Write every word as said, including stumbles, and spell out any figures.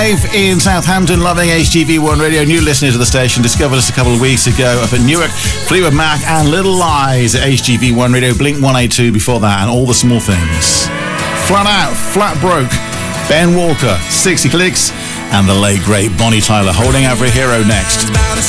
In Southampton, loving H G V one Radio. New listener to the station, discovered us a couple of weeks ago up at Newark. Fleetwood Mac and Little Lies at H G V one Radio. Blink one eighty-two before that, and All the Small Things. Flat Out, Flat Broke, Ben Walker, sixty Clicks, and the late great Bonnie Tyler. Holding Out for a Hero next.